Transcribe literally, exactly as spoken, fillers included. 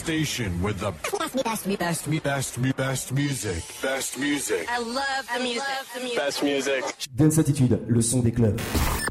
station with the best, best, best, best, best music. Best music. I love the music. Best music. Dance Attitude, le son des clubs.